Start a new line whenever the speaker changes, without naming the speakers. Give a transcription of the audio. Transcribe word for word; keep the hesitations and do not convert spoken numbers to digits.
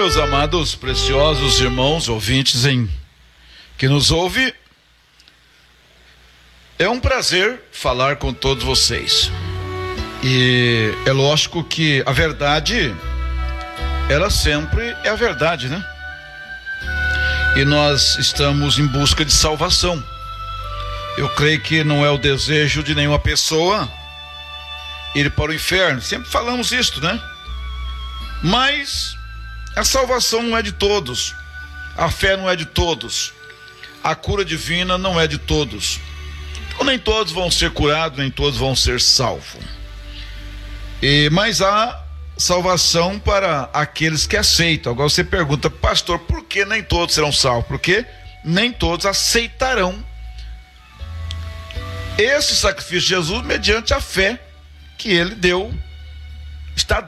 meus amados, preciosos irmãos, ouvintes em que nos ouve, é um prazer falar com todos vocês. E é lógico que a verdade, ela sempre é a verdade, né? E nós estamos em busca de salvação. Eu creio que não é o desejo de nenhuma pessoa ir para o inferno. Sempre falamos isso, né? Mas a salvação não é de todos. A fé não é de todos. A cura divina não é de todos. Então nem todos vão ser curados, nem todos vão ser salvos. E, mas há salvação para aqueles que aceitam. Agora você pergunta, pastor, por que nem todos serão salvos? Porque nem todos aceitarão esse sacrifício de Jesus mediante a fé que ele deu, está